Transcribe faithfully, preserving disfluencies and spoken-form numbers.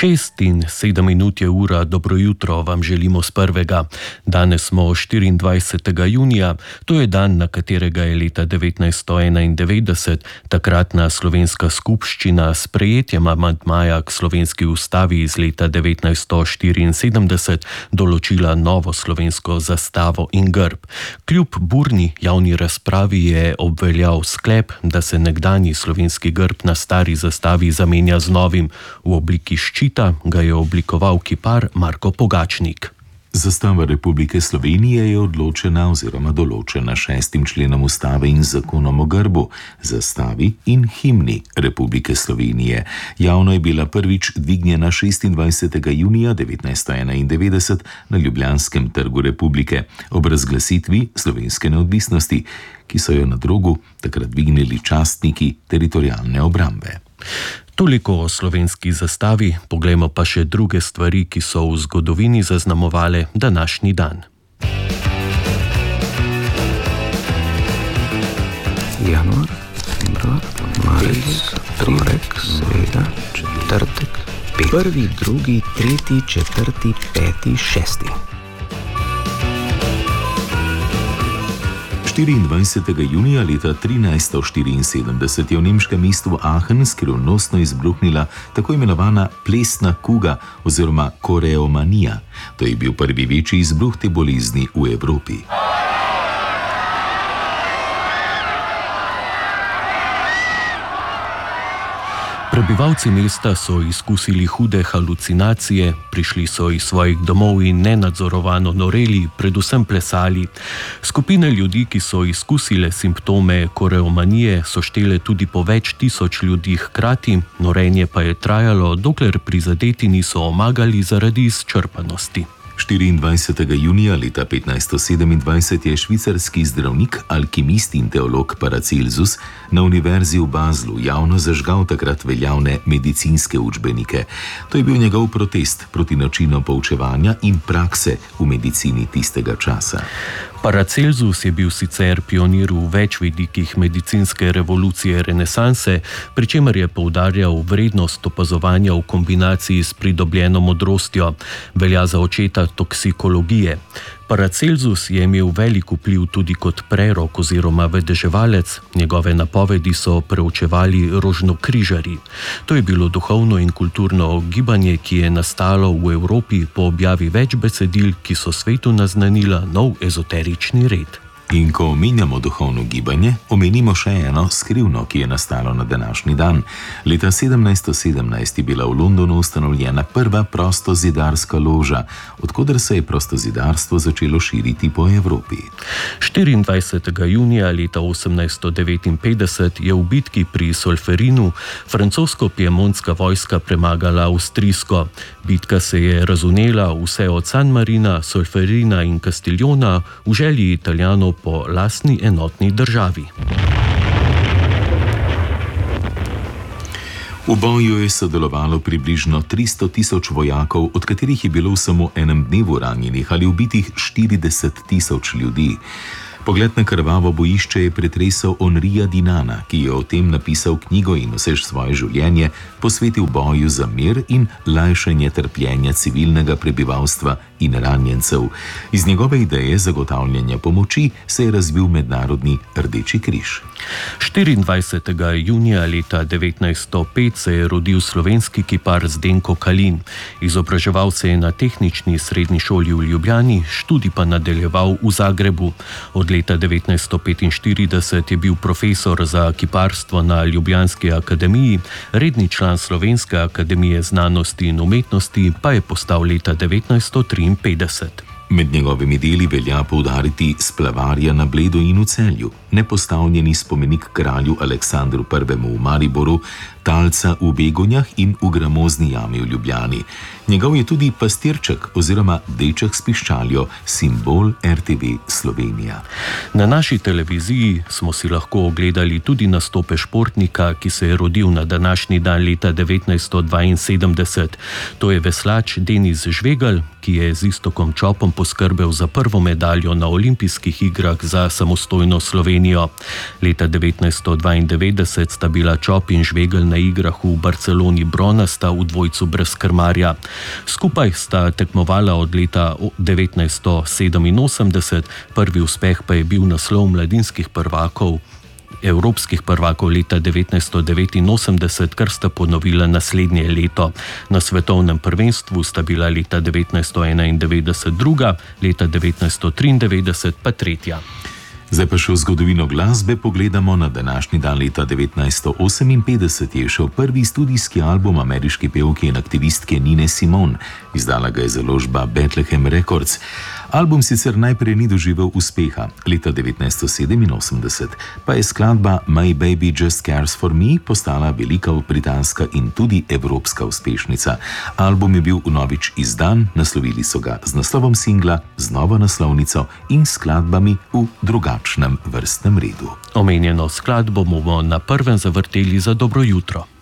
Šest in sedem minut je ura, dobro jutro vam želimo z prvega. Danes smo štiriindvajsetega junija, to je dan, na katerega je leta devetnajststo enaindevetdeset takratna slovenska skupščina s sprejetjem amandmaja k slovenski ustavi iz leta devetnajststo štiriinsedemdeset določila novo slovensko zastavo in grb. Kljub burni javni razpravi je obveljal sklep, da se nekdanji slovenski grb na stari zastavi zamenja z novim. V obliki ščita ga je oblikoval kipar Marko Pogačnik. Zastava Republike Slovenije je odločena oziroma določena šestim členom ustave in zakonom o grbu, zastavi in himni Republike Slovenije. Javno je bila prvič dvignjena šestindvajsetega junija devetnajststo enaindevetdeset na Ljubljanskem trgu Republike ob razglasitvi slovenske neodvisnosti, ki so jo na Drogu takrat dvignili častniki teritorialne obrambe. Toliko o slovenski zastavi, poglejmo pa še druge stvari, ki so v zgodovini zaznamovale današnji dan. Januar, februar, marec, torek, sreda, četrtek, pet. Prvi, drugi, tretji, četrti, peti, šesti. štiriindvajsetega junija leta trinajststo štiriinsedemdeset je v nemškem mestu Aachen skrivnostno izbruhnila tako imenovana plesna kuga oziroma koreomanija. To je bil prvi večji izbruh te bolezni v Evropi. Prebivalci mesta so izkusili hude halucinacije, prišli so iz svojih domov in nenadzorovano noreli, predvsem plesali. Skupine ljudi, ki so izkusile simptome koreomanije, so štele tudi po več tisoč ljudi hkrati, norenje pa je trajalo, dokler prizadeti niso omagali zaradi izčrpanosti. štiriindvajsetega junija leta petnajststo sedemindvajset je švicarski zdravnik, alkimist in teolog Paracelsus na univerzi v Baslu javno zažgal takrat veljavne medicinske učbenike. To je bil njegov protest proti načinu poučevanja in prakse v medicini tistega časa. Paracelsus je bil sicer pionir v več vidikih medicinske revolucije renesanse, pri čemer je poudarjal vrednost opazovanja v kombinaciji s pridobljeno modrostjo, velja za očeta toksikologije. Paracelsus je imel velik vpliv tudi kot prerok oziroma vedeževalec, njegove napovedi so preučevali rožnokrižarji. To je bilo duhovno in kulturno gibanje, ki je nastalo v Evropi po objavi več besedil, ki so svetu naznanila nov ezoterični red. In ko omenjamo duhovno gibanje, omenimo še eno skrivno, ki je nastalo na današnji dan. Leta sedemnajststo sedemnajst je bila v Londonu ustanovljena prva prostozidarska loža, od koder se je prostozidarstvo začelo širiti po Evropi. štiriindvajsetega junija leta osemnajststo devetinpetdeset je v bitki pri Solferinu francosko-piemontska vojska premagala avstrijsko. Bitka se je razvnela vse od San Marina, Solferina in Castigliona v želji Italijanov po lastni enotni državi. V boju je sodelovalo približno tristo tisoč vojakov, od katerih je bilo v samo enem dnevu ranjenih ali ubitih štirideset tisoč ljudi. Pogled na krvavo bojišče je pretresel Henrija Dinana, ki je o tem napisal knjigo in vse svoje življenje posvetil boju za mir in lajšanje trpljenja civilnega prebivalstva in ranjencev. Iz njegove ideje zagotavljanja pomoči se je razvil Mednarodni Rdeči križ. štiriindvajsetega junija leta devetnajststo pet se je rodil slovenski kipar Zdenko Kalin. Izobraževal se je na tehnični srednji šoli v Ljubljani, študij pa nadaljeval v Zagrebu. Od leta devetnajststo petinštirideset je bil profesor za kiparstvo na Ljubljanski akademiji, redni član Slovenske akademije znanosti in umetnosti pa je postal leta devetnajststo triinpetdeset. Med njegovimi deli velja poudariti Splavarja na Bledu in v Celju, nepostavljeni spomenik kralju Aleksandru prvemu v Mariboru, Talca v Begonjah in v Gramozni jami v Ljubljani. Njegov je tudi pastirček oziroma deček s piščaljo, simbol er te ve Slovenija. Na naši televiziji smo si lahko ogledali tudi nastope športnika, ki se je rodil na današnji dan leta devetnajststo dvainsedemdeset. To je veslač Denis Žvegelj, ki je z Iztokom Čopom poskrbel za prvo medaljo na olimpijskih igrah za samostojno Slovenijo. Leta devetnajststo dvaindevetdeset sta bila Čop in Žvegelj na igrah v Barceloni bronasta v dvojcu brez krmarja. Skupaj sta tekmovala od leta devetnajststo sedeminosemdeset, prvi uspeh pa je bil naslov mladinskih prvakov, evropskih prvakov leta devetnajststo devetinosemdeset, kar sta ponovila naslednje leto. Na svetovnem prvenstvu sta bila leta devetnajststo enaindevetdeset druga, leta devetnajststo triindevetdeset pa tretja. Zdaj pa še v zgodovino glasbe pogledamo. Na današnji dan leta devetnajststo oseminpetdeset je šel prvi studijski album ameriške pevke in aktivistke Nine Simone. Izdala ga je založba Bethlehem Records. Album sicer najprej ni doživel uspeha. Leta devetnajststo sedeminosemdeset pa je skladba My Baby Just Cares For Me postala velika britanska in tudi evropska uspešnica. Album je bil vnovič izdan, naslovili so ga z naslovom singla, z novo naslovnico in skladbami v drugačnem vrstnem redu. Omenjeno skladbo bomo na prvem zavrteli za dobro jutro.